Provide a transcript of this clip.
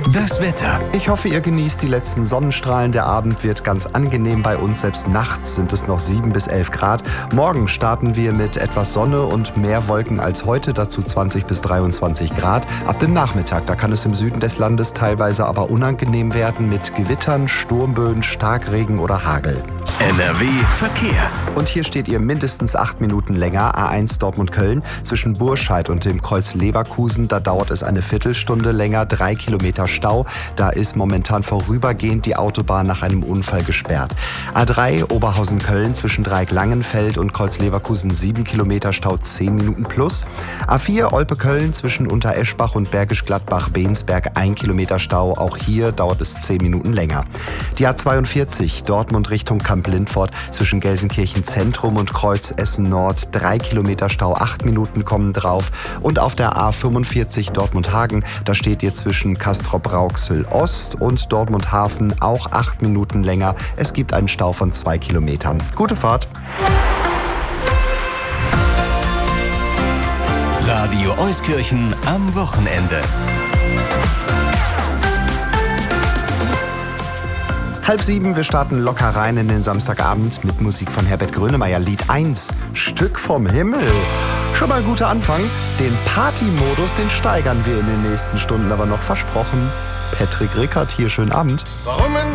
Das Wetter. Ich hoffe, ihr genießt die letzten Sonnenstrahlen. Der Abend wird ganz angenehm bei uns. Selbst nachts sind es noch 7 bis 11 Grad. Morgen starten wir mit etwas Sonne und mehr Wolken als heute. Dazu 20 bis 23 Grad. Ab dem Nachmittag, da kann es im Süden des Landes teilweise aber unangenehm werden mit Gewittern, Sturmböen, Starkregen oder Hagel. NRW Verkehr. Und hier steht ihr mindestens 8 Minuten länger. A1 Dortmund-Köln zwischen Burscheid und dem Kreuz Leverkusen. Da dauert es eine Viertelstunde länger. 3 Kilometer Stau. Da ist momentan vorübergehend die Autobahn nach einem Unfall gesperrt. A3 Oberhausen-Köln zwischen Dreieck-Langenfeld und Kreuz Leverkusen 7 Kilometer Stau, 10 Minuten plus. A4 Olpe-Köln zwischen Untereschbach und Bergisch Gladbach-Bensberg 1 Kilometer Stau. Auch hier dauert es 10 Minuten länger. Die A42 Dortmund Richtung Kamp-Lindfort zwischen Gelsenkirchen Zentrum und Kreuz Essen Nord 3 Kilometer Stau, 8 Minuten kommen drauf. Und auf der A45 Dortmund-Hagen, da steht ihr zwischen Castrop-Rauxel Ost und Dortmund Hafen auch 8 Minuten länger. Es gibt einen Stau von 2 Kilometern. Gute Fahrt! Radio Euskirchen am Wochenende. 6:30, wir starten locker rein in den Samstagabend mit Musik von Herbert Grönemeyer. Lied 1, Stück vom Himmel. Schon mal ein guter Anfang. Den Party-Modus, den steigern wir in den nächsten Stunden aber noch versprochen. Patrick Rickert hier, schönen Abend. Warum in